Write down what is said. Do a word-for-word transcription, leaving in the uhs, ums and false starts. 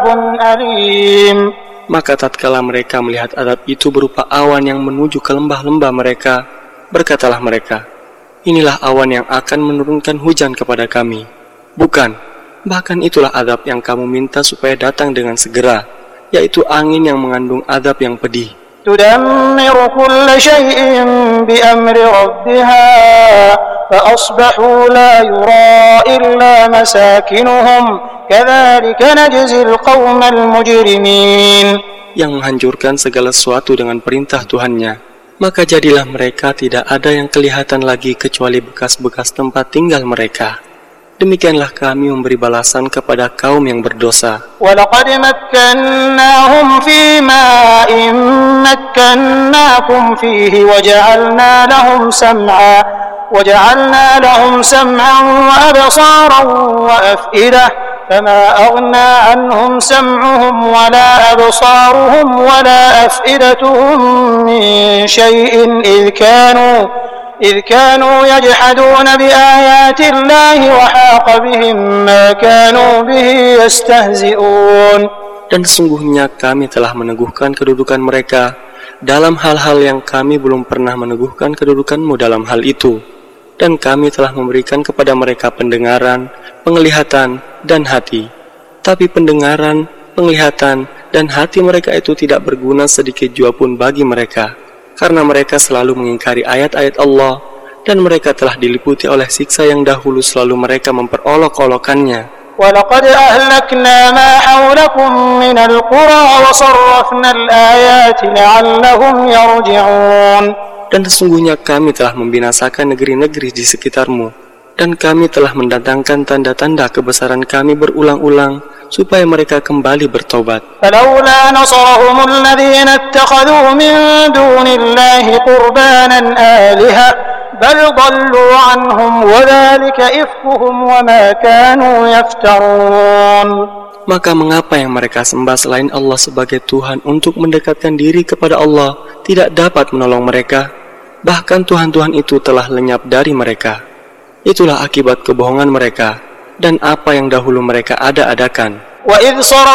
أليم. Maka tatkala mereka melihat adab itu berupa awan yang menuju ke lembah-lembah mereka, berkatalah mereka, inilah awan yang akan menurunkan hujan kepada kami. Bukan, bahkan itulah adab yang kamu minta supaya datang dengan segera, yaitu angin yang mengandung adab yang pedih. تدمر كل شيء بأمر ربها فأصبحوا لا يرى إلا مساكنهم كذلك نجزي القوم المجرمين. Yang menghancurkan segala sesuatu dengan perintah Tuhannya, maka jadilah mereka tidak ada yang kelihatan lagi kecuali bekas-bekas tempat tinggal mereka. Demikianlah kami memberi balasan kepada kaum yang berdosa. وَلَقَدْ مَكَّنَّاهُمْ فِي مَاءٍ مَكَّنَّاكُمْ فِيهِ وَجَعَلْنَا لَهُمْ سَمْعًا وَجَعَلْنَا لَهُمْ سَمْعًا وَأَبْصَارًا وَأَفْئِدَةً فَمَا أَغْنَى عَنْهُمْ سَمْعُهُمْ وَلَا أَبْصَارُهُمْ وَلَا أَفْئِدَتُهُمْ مِنْ شَيْءٍ إِذْ كَانُوا إذ كانوا يجحدون بآيات الله وحاق بهم ما كانوا به يستهزئون. Dan sesungguhnya kami telah meneguhkan kedudukan mereka dalam hal-hal yang kami belum pernah meneguhkan kedudukanmu dalam hal itu. Dan kami telah memberikan kepada mereka pendengaran, penglihatan, dan hati. Tapi pendengaran, penglihatan, dan hati mereka itu tidak berguna sedikit jua pun bagi mereka. Karena mereka selalu mengingkari ayat-ayat Allah, dan mereka telah diliputi oleh siksa yang dahulu selalu mereka memperolok-olokannya. وَلَقَدْ أَهْلَكْنَا مَا حَوْلَكُمْ مِنَ الْقُرَى وَصَرَّفْنَا الْآيَاتِ لَعَلَّهُمْ يَرْجِعُونَ. Dan sesungguhnya kami telah membinasakan negeri-negeri di sekitarmu, dan kami telah mendatangkan tanda-tanda kebesaran kami berulang-ulang, supaya mereka kembali bertobat. فَلَوْلَا نَصَرَهُمُ الَّذِينَ اتَّخَذُوا مِن دُونِ اللَّهِ قُرْبَانًا آلِهَةً بَلْ ضَلُّوا عَنْهُمْ وَذَلِكَ إِفْكُهُمْ وَمَا كَانُوا يَفْتَرُونَ. Maka mengapa yang mereka sembah selain Allah sebagai Tuhan untuk mendekatkan diri kepada Allah tidak dapat menolong mereka? Bahkan Tuhan-Tuhan itu telah lenyap dari mereka. Itulah akibat kebohongan mereka dan apa yang dahulu mereka ada-adakan.